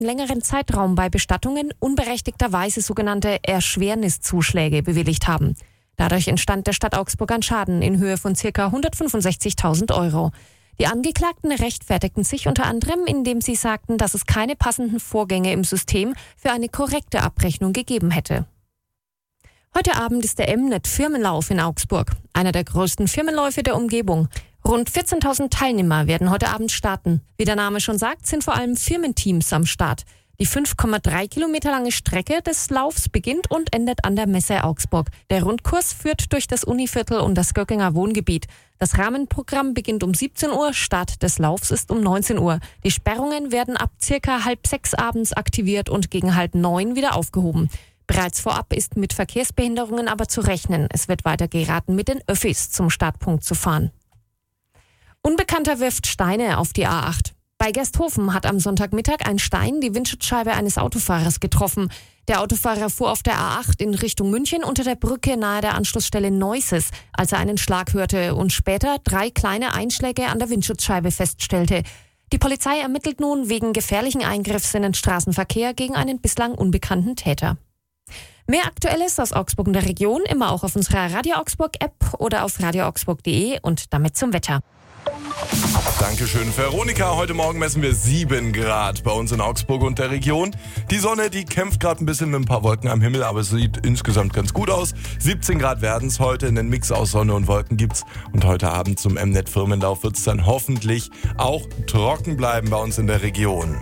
längeren Zeitraum bei Bestattungen unberechtigterweise sogenannte Erschwerniszuschläge bewilligt haben. Dadurch entstand der Stadt Augsburg ein Schaden in Höhe von ca. 165.000 Euro. Die Angeklagten rechtfertigten sich unter anderem, indem sie sagten, dass es keine passenden Vorgänge im System für eine korrekte Abrechnung gegeben hätte. Heute Abend ist der Mnet-Firmenlauf in Augsburg, einer der größten Firmenläufe der Umgebung. Rund 14.000 Teilnehmer werden heute Abend starten. Wie der Name schon sagt, sind vor allem Firmenteams am Start. Die 5,3 Kilometer lange Strecke des Laufs beginnt und endet an der Messe Augsburg. Der Rundkurs führt durch das Univiertel und das Göckinger Wohngebiet. Das Rahmenprogramm beginnt um 17 Uhr, Start des Laufs ist um 19 Uhr. Die Sperrungen werden ab circa 5:30 abends aktiviert und gegen 8:30 wieder aufgehoben. Bereits vorab ist mit Verkehrsbehinderungen aber zu rechnen. Es wird weiter geraten, mit den Öffis zum Startpunkt zu fahren. Unbekannter wirft Steine auf die A8. Bei Gersthofen hat am Sonntagmittag ein Stein die Windschutzscheibe eines Autofahrers getroffen. Der Autofahrer fuhr auf der A8 in Richtung München unter der Brücke nahe der Anschlussstelle Neuses, als er einen Schlag hörte und später 3 kleine Einschläge an der Windschutzscheibe feststellte. Die Polizei ermittelt nun wegen gefährlichen Eingriffs in den Straßenverkehr gegen einen bislang unbekannten Täter. Mehr Aktuelles aus Augsburg und der Region immer auch auf unserer Radio Augsburg App oder auf radioaugsburg.de und damit zum Wetter. Dankeschön, Veronika. Heute Morgen messen wir 7 Grad bei uns in Augsburg und der Region. Die Sonne, die kämpft gerade ein bisschen mit ein paar Wolken am Himmel, aber es sieht insgesamt ganz gut aus. 17 Grad werden es heute, einen Mix aus Sonne und Wolken gibt's. Und heute Abend zum Mnet-Firmenlauf wird es dann hoffentlich auch trocken bleiben bei uns in der Region.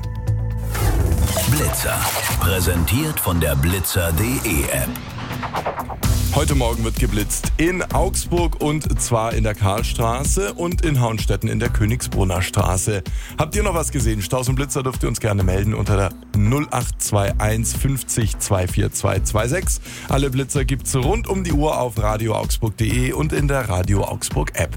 Blitzer, präsentiert von der Blitzer.de App. Heute Morgen wird geblitzt in Augsburg und zwar in der Karlstraße und in Hauenstetten in der Königsbrunner Straße. Habt ihr noch was gesehen? Staus und Blitzer dürft ihr uns gerne melden unter der 0821 50 24226. Alle Blitzer gibt's rund um die Uhr auf radioaugsburg.de und in der Radio Augsburg App.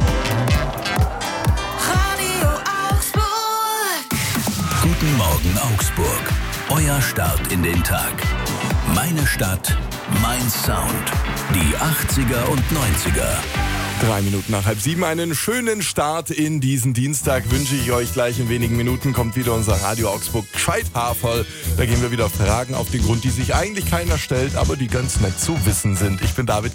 Radio Augsburg. Guten Morgen Augsburg. Euer Start in den Tag. Meine Stadt, mein Sound. Die 80er und 90er. 3 Minuten nach 6:30. Einen schönen Start in diesen Dienstag wünsche ich euch. Gleich in wenigen Minuten kommt wieder unser Radio Augsburg Gescheit-Haferl. Da gehen wir wieder Fragen auf den Grund, die sich eigentlich keiner stellt, aber die ganz nett zu wissen sind. Ich bin David.